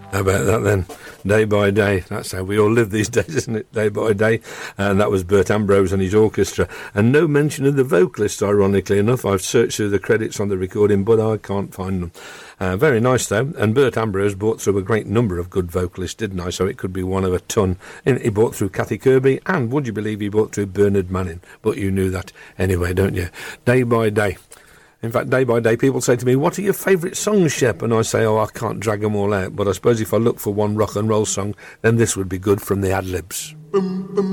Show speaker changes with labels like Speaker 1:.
Speaker 1: How about that then? Day by day. That's how we all live these days, isn't it? Day by day. And that was Bert Ambrose and his orchestra. And no mention of the vocalist, ironically enough. I've searched through the credits on the recording, but I can't find them. Very nice, though. And Bert Ambrose brought through a great number of good vocalists, didn't I? So it could be one of a ton. He brought through Kathy Kirby, and would you believe he brought through Bernard Manning? But you knew that anyway, don't you? Day by day. In fact, day by day, people say to me, what are your favourite songs, Shep? And I say, I can't drag them all out. But I suppose if I look for one rock and roll song, then this would be good from the Ad-Libs.